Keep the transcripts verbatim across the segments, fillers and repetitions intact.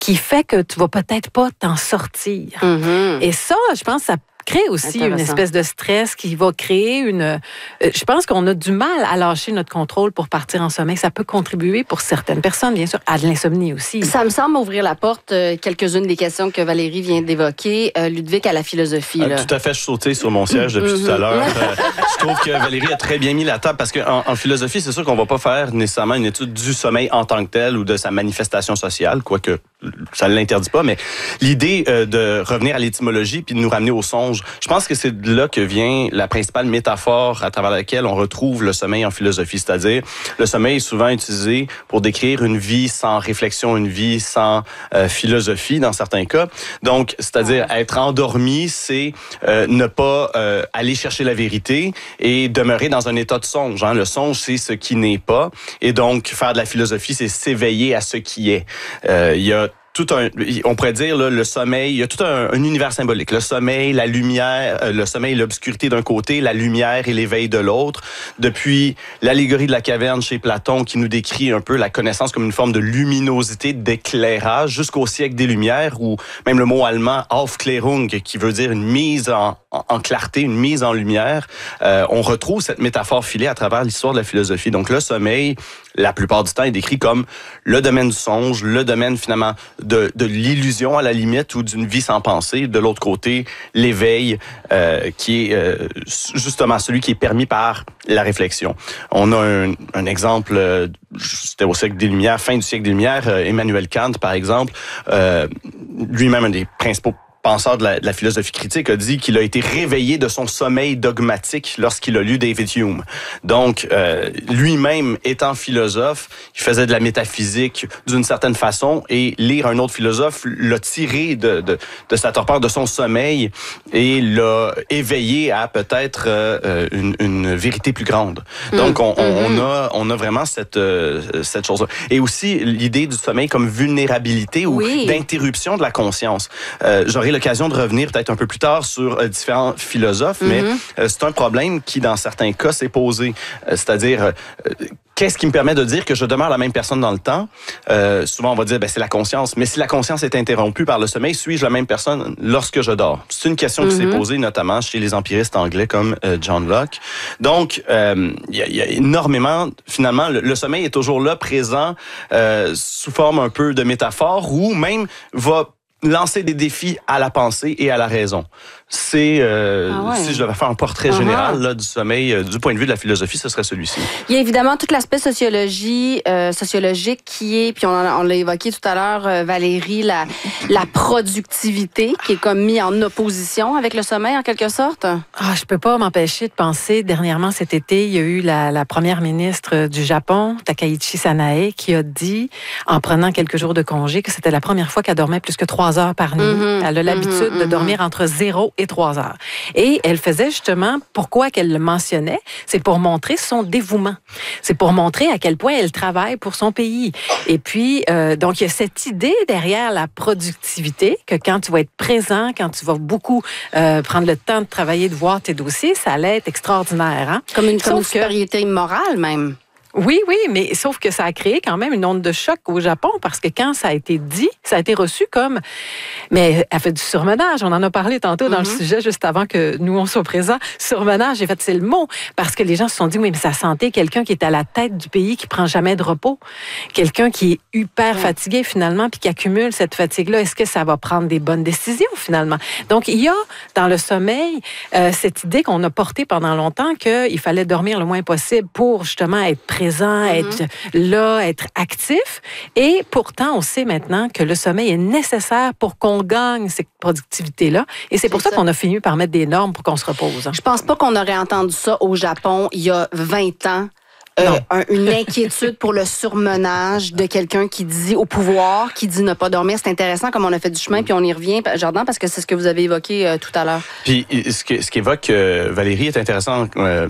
qui fait que tu vas peut-être pas t'en sortir. Mm-hmm. Et ça, je pense, ça crée aussi une espèce de stress qui va créer une... Euh, je pense qu'on a du mal à lâcher notre contrôle pour partir en sommeil. Ça peut contribuer pour certaines personnes, bien sûr, à de l'insomnie aussi. Ça me semble ouvrir la porte, euh, quelques-unes des questions que Valérie vient d'évoquer. Euh, Ludwig, à la philosophie. Là. Euh, tout à fait, je sautais sur mon siège depuis mm-hmm. tout à l'heure. Euh, je trouve que Valérie a très bien mis la table parce qu'en en philosophie, c'est sûr qu'on va pas faire nécessairement une étude du sommeil en tant que tel ou de sa manifestation sociale, quoique ça ne l'interdit pas, mais l'idée euh, de revenir à l'étymologie puis de nous ramener au songe, je pense que c'est de là que vient la principale métaphore à travers laquelle on retrouve le sommeil en philosophie, c'est-à-dire le sommeil est souvent utilisé pour décrire une vie sans réflexion, une vie sans euh, philosophie dans certains cas. Donc, c'est-à-dire être endormi, c'est euh, ne pas euh, aller chercher la vérité et demeurer dans un état de songe. Hein. Le songe, c'est ce qui n'est pas. Et donc, faire de la philosophie, c'est s'éveiller à ce qui est. Euh, il y a tout un, on pourrait dire là, le sommeil, il y a tout un, un univers symbolique. Le sommeil, la lumière, euh, le sommeil, l'obscurité d'un côté, la lumière et l'éveil de l'autre. Depuis l'allégorie de la caverne chez Platon, qui nous décrit un peu la connaissance comme une forme de luminosité, d'éclairage, jusqu'au siècle des Lumières, ou même le mot allemand Aufklärung, qui veut dire une mise en, en, en clarté, une mise en lumière. Euh, on retrouve cette métaphore filée à travers l'histoire de la philosophie. Donc le sommeil, la plupart du temps, est décrit comme le domaine du songe, le domaine finalement de, de l'illusion à la limite ou d'une vie sans pensée. De l'autre côté, l'éveil euh, qui est euh, justement celui qui est permis par la réflexion. On a un, un exemple, euh, c'était au siècle des Lumières, fin du siècle des Lumières, euh, Emmanuel Kant, par exemple, euh, lui-même un des principaux penseur de la, de la philosophie critique, a dit qu'il a été réveillé de son sommeil dogmatique lorsqu'il a lu David Hume. Donc, euh, lui-même étant philosophe, il faisait de la métaphysique d'une certaine façon et lire un autre philosophe l'a tiré de, de, de sa torpeur, de son sommeil et l'a éveillé à peut-être euh, une, une vérité plus grande. Donc, on, on, on, a, on a vraiment cette, euh, cette chose-là. Et aussi, l'idée du sommeil comme vulnérabilité ou oui. d'interruption de la conscience. Euh, j'aurais l'occasion de revenir peut-être un peu plus tard sur euh, différents philosophes, mm-hmm. mais euh, c'est un problème qui, dans certains cas, s'est posé. Euh, c'est-à-dire, euh, qu'est-ce qui me permet de dire que je demeure la même personne dans le temps? Euh, souvent, on va dire, ben, c'est la conscience. Mais si la conscience est interrompue par le sommeil, suis-je la même personne lorsque je dors? C'est une question mm-hmm. qui s'est posée notamment chez les empiristes anglais comme euh, John Locke. Donc, il euh, y, y a énormément, finalement, le, le sommeil est toujours là, présent, euh, sous forme un peu de métaphore, ou même va lancer des défis à la pensée et à la raison. C'est, euh, ah ouais. si je devais faire un portrait uh-huh. général là, du sommeil, euh, du point de vue de la philosophie, ce serait celui-ci. Il y a évidemment tout l'aspect sociologie, euh, sociologique qui est, puis on, on l'a évoqué tout à l'heure, euh, Valérie, la, la productivité qui est comme mis en opposition avec le sommeil en quelque sorte. Ah, je peux pas m'empêcher de penser, dernièrement cet été, il y a eu la, la première ministre du Japon, Takaichi Sanae, qui a dit, en prenant quelques jours de congé, que c'était la première fois qu'elle dormait plus que trois heures par nuit. Mm-hmm. Elle a l'habitude mm-hmm. de dormir entre zéro et trois heures. Et elle faisait justement, pourquoi qu'elle le mentionnait, c'est pour montrer son dévouement. C'est pour montrer à quel point elle travaille pour son pays. Et puis, euh, donc, il y a cette idée derrière la productivité, que quand tu vas être présent, quand tu vas beaucoup euh, prendre le temps de travailler, de voir tes dossiers, ça allait être extraordinaire. Hein? Comme une, comme une supériorité morale, même. Oui, oui, mais sauf que ça a créé quand même une onde de choc au Japon parce que quand ça a été dit, ça a été reçu comme... Mais elle fait du surmenage. On en a parlé tantôt mm-hmm. dans le sujet juste avant que nous, on soit présents. Surmenage, j'ai fait, c'est le mot. Parce que les gens se sont dit, oui, mais sa santé, quelqu'un qui est à la tête du pays, qui prend jamais de repos, quelqu'un qui est hyper ouais. fatigué finalement, puis qui accumule cette fatigue-là, est-ce que ça va prendre des bonnes décisions finalement? Donc, il y a dans le sommeil euh, cette idée qu'on a portée pendant longtemps qu'il fallait dormir le moins possible pour justement être présent, mm-hmm. être là, être actif. Et pourtant, on sait maintenant que le sommeil est nécessaire pour qu'on gagne cette productivité-là. Et c'est, c'est pour ça, ça qu'on a fini par mettre des normes pour qu'on se repose. Je pense pas qu'on aurait entendu ça au Japon il y a vingt ans. Euh, un, une inquiétude pour le surmenage de quelqu'un qui dit au pouvoir, qui dit ne pas dormir. C'est intéressant comme on a fait du chemin, puis on y revient, Jordan, parce que c'est ce que vous avez évoqué euh, tout à l'heure. Puis ce, que, ce qu'évoque euh, Valérie est intéressant, euh,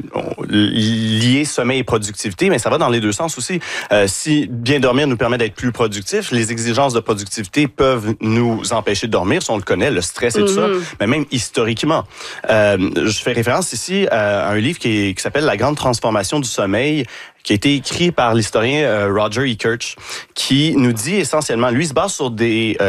lié sommeil et productivité, mais ça va dans les deux sens aussi. Euh, si bien dormir nous permet d'être plus productifs, les exigences de productivité peuvent nous empêcher de dormir, si on le connaît, le stress et mm-hmm. tout ça, mais même historiquement. Euh, je fais référence ici à un livre qui, est, qui s'appelle « La grande transformation du sommeil », qui a été écrit par l'historien euh, Roger E. Kirch, qui nous dit essentiellement, lui, il se base sur des... Euh,